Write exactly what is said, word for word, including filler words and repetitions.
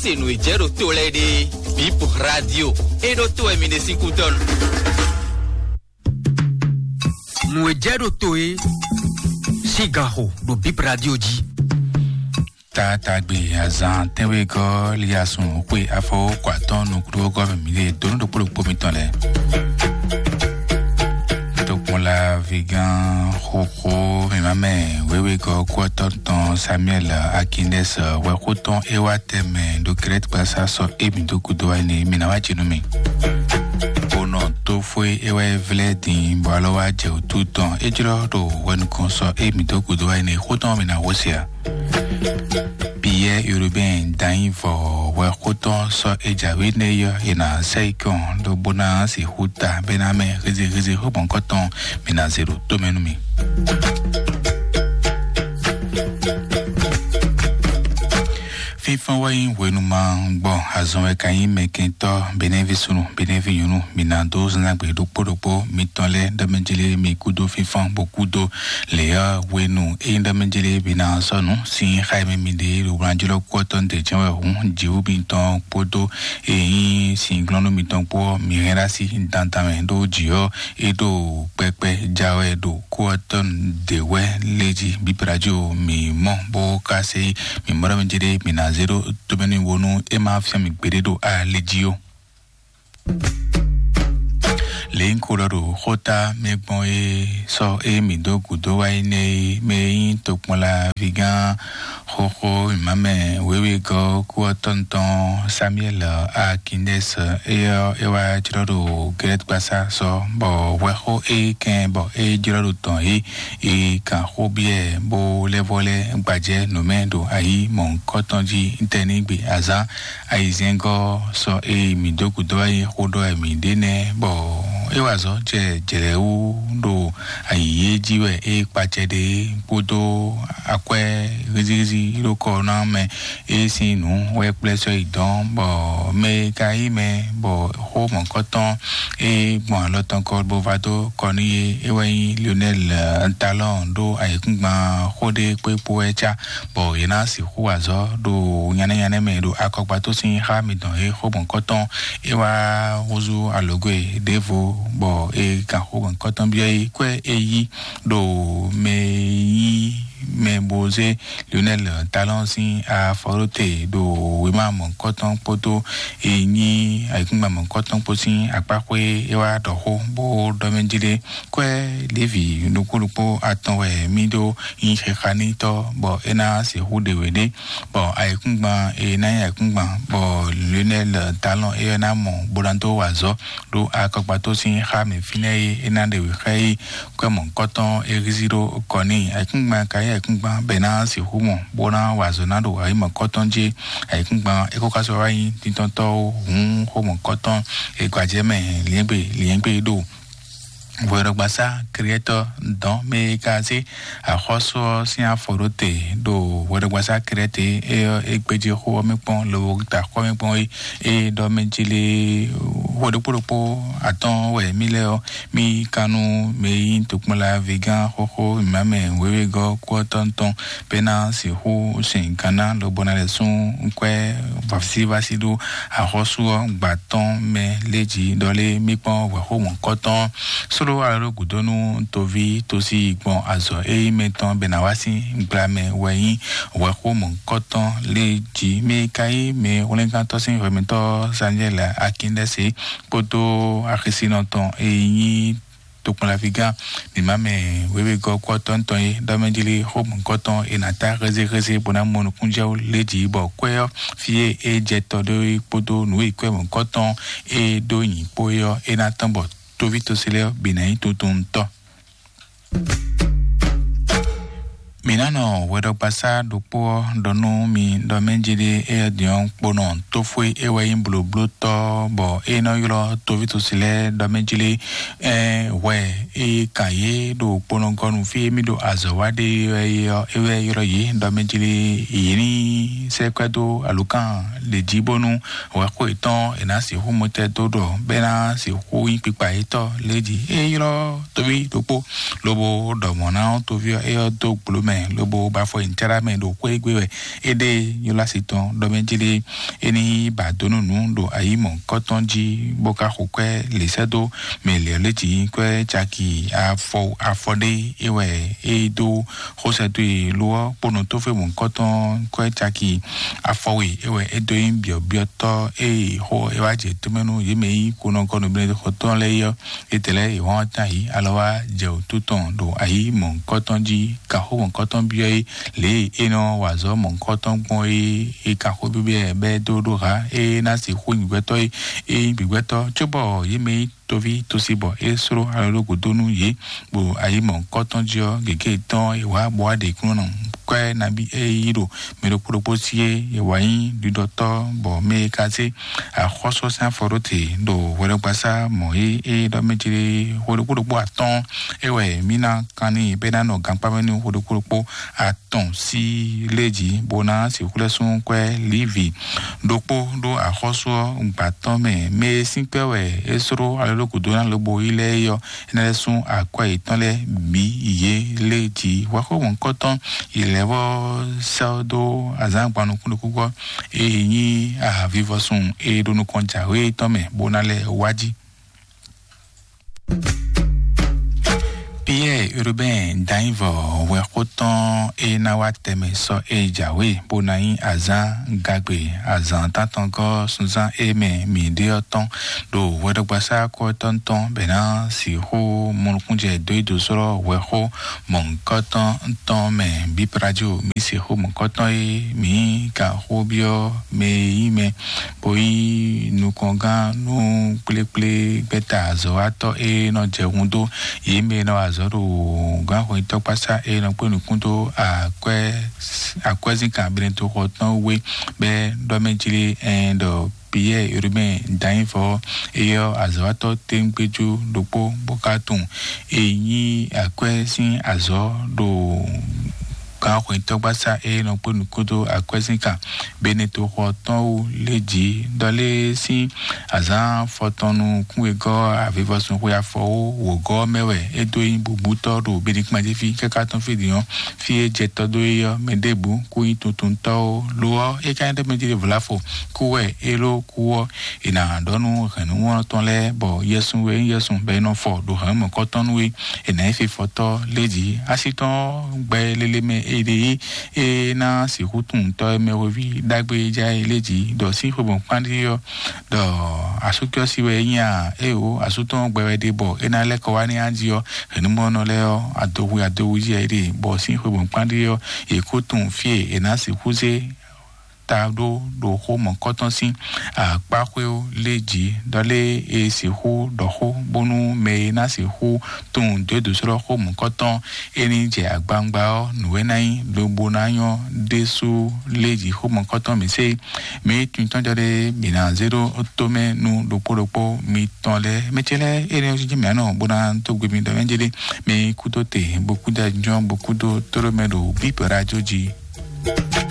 se no ijero to le de Bip Radio e do to e mine cinco ton. No ijero to e Sigaho do Bip Radio ji. Ta ta gbe azan tewe go liasun pe afo kwaton no kuro go mi le don do polo pomi ton le. To la vegan roko mi mame wewe go kwaton ton Samuel Akines we koton e wa teme do great pasa so e mi do kudo ni mi na wa chinu mi. Ono to foi e wa vle din bo alo wa je tout ton e jiro do wen kon so e mi do kudo ni koton mi na wosia. Billet urbain d'Invo, where Coton so Ejawine in a Seikon, do Bona, si Huta, Bename, Rizi Rizi Hubon Coton, Minazero, Domenumi. Fifan wayin wenuma bon azon e kayin mekento benevisunu beneviyunu minando zanagbe do podopo mitonle damejele mi kudo fifan bokudo leya wenu e damejele bina sonu sin khaime mide ro branjelo koton de janwe hun jiu binton podo e sin glono miton po mirasi dantame do jio e do pepe jawe do koton de we leji biprajo mi mo bo kase mi mora mejele mina zero to beni wonu e ma fiami gberedo a legio le nkoloro khota megbon e so e mi do gudo wa ne me to pola vegan khoko mame wewe go ko tonton Samuel Akines e e wa jiro great pasa so bo we ho e ken bo e jiro ton e e kan ho bie bo le vole gbaje no mendo ayi mon kotonji intenigbe aza ayi zengo so e mi do gudo wa e khodo e mi dene bo e wazo je jerewu do ayi jiwe e pachede podo akwe rizizi loko na me e sinu we pleso idon bo me kai me bo ho mon koton e bon loton ko bo vado koni e we Lionel Talon do ayi kungba khode pe po echa bo yana si hu wazo do nyane nyane me do akogba to sin ha mi don e ho mon koton e wa ozu alogwe devo bo e ka ho mon koton bi e kwe eyi do me yi me boze Lionel Talon sin a forote do we ma mon koton poto e ni aikuma mon koton posin apakwe e wa do ho bo do menjile kwe levi no kulupo aton we mi do in khani to bo ena se hu de wede bo aikuma e na aikuma bo Lionel Talon e na mon bolanto wazo do akokpa to sin ha me fine e na de we khai kwe mon koton e riziro koni aikuma kai aikuma bena si humo bona wazonado ai mo koton je aikuma e ko kaso ai tintonto hun homo koton e gwaje me liengbe liengbe do Bueno, basa creator don me kasi a khoso si a forote do bueno basa create e e peji ho me pon lo ta ko me pon e do me jile ho do popo aton we mi le mi kanu me yin to la vegan ho ho mame we go ko tonton pena si ho sin kana lo bonale sun kwe vasi vasi do a khoso gbaton me leji dole mi pon we ho mon koton solo alo gudonu tovi tosi gbon azo e meton benawasi glame weyin we ko mon koton leji me kai me olenkan tosin remento Samuel Akindese poto akisino ton e yin to la viga ni mame wewe go koton ton e damejili ho mon koton e nata reze reze bona mon kunja leji bo kweyo fie e jeto do poto nu e kwe mon koton e do yin poyo e natambo to vito seleo binai tutunto Minano wedo pasa do po donu mi do menjide e dion ponon to foi e wayin blu blu to bo e no yoro to vito sile do menjile e we e kaye do ponon gonu fi mi do azawade e e yoro yi do menjile yini se kwado alukan le jibonu wa ko iton e na si hu mote to do bena si hu yin pipa ito leji e yoro to vi do po lobo do mona to vi e do blu me lobo ba fo intera me do ko egwe ede yola siton do menjili eni ba donu nu do ayi mon kotonji boka kokwe lesedo me le leji kwe chaki afo afode ewe edo hosetu lo pono to fe mon koton kwe chaki afowe ewe edo in bio bioto e ho ewaje tumenu yemei kuno kono bene koton le yo etele e won tai alawa je tuton do ayi mon kotonji ka ho mon koton bio le eno wazo mon koton bon e e ka ho bibie be do do ha e na si hu ngbeto e ngbeto chobo yemei tovi tosibo e soro alolo godonu ye bo ayi mon kotonji o gege ton e wa bo ade kuno kwe na bi e yiro mero proposie e wayin du docteur bo me kaze a khoso san forote do wore pasa mo e e do mejire wore kuropo aton e we mina kani bena no gampa menu wore kuropo aton si leji bona si kulesun kwe livi dopo do a khoso mpaton me me sinpe we e soro alolo godona lobo ile yo ene sun akwa itonle bi iye leji wa ko won koton levo saudo azan panu kunukugo e yin a vivo sun e donu konja we tome bonale waji Pierre Urbain Daivo we koton e na wateme so e jawe bonayin azan gagbe azan tatango sunzan e me mi de oton do we do gbasa ko tonton bena si ho mon kunje do do soro we ho mon koton ton me bi radio mi si ho mon koton e mi ka ho bio me ime boyi nu konga nu ple ple beta zo ato e no je hundo e me no zoro ga ho to pasa e no penu kunto akwe akwezi kan bento ko ton we be do menjili and Pierre Urbain Daivo e yo azawato tempeju dopo bokatun e yin akwezi azo do ka ko to pasa e no penu kunto akwezi kan beneto ko ton leji dole si azan fotonu kunwego avivosun ko ya fo wo go mewe edo yin bubuto do benik majefi kaka ton fidion fi je todo yo medebu ku yin tuntun to lo e kan de medire vlafo kuwe elo kuwo ina donu kanu won ton le bo yesun we yesun be no fo do han mo koton we ina fi foto leji asiton gbe lele me ede e na si hutun to me revi dagbe ja leji do si ho bon pandio do asukyo siwe yin e o asuton gbe de bo ina le ko wa ni anjio enimo no le o adowu adowu je ede bo si ho bon pandio e ko tun fie ina si huze tado do ho mon koton sin a pakwe leji dole e si ho do ho bonu me na si ho tun de do soro ho mon koton eni je agbangba o nuwe nai lo bonayo desu leji ho mon koton mi se me tun ton jare bina zero otome nu do poropo mi ton le metele ene o ji mi ana bona to gbe mi do menjele me kutote beaucoup d'argent beaucoup de toromedo bip radio ji